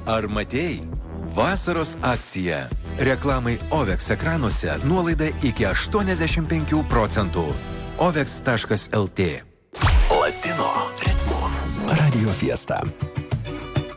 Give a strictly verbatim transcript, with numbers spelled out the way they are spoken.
Ar matei? Vasaros akcija. Reklamai Ovex ekranuose nuolaida iki aštuoniasdešimt penkių procentų. ovex taškas lt. Latino ritmo. Radio Fiesta.